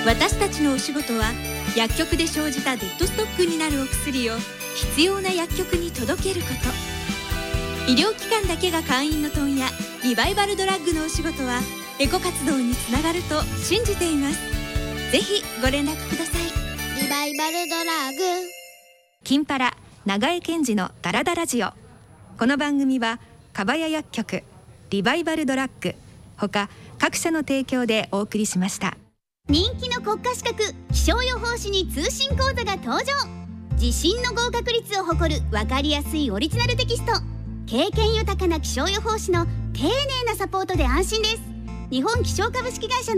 私たちのお仕事は薬局で生じたデッドストックになるお薬を必要な薬局に届けること。医療機関だけが会員の問屋リバイバルドラッグのお仕事はエコ活動につながると信じています。ぜひご連絡ください。 リバイバルドラッグ。 金パラ長江健二のダラダラジオ。この番組は蒲谷薬局、リバイバルドラッグ他各社の提供でお送りしました。 人気の国家資格気象予報士に通信講座が登場。自信の合格率を誇る分かりやすいオリジナルテキスト。経験豊かな気象予報士の丁寧なサポートで安心です。日本気象株式会社の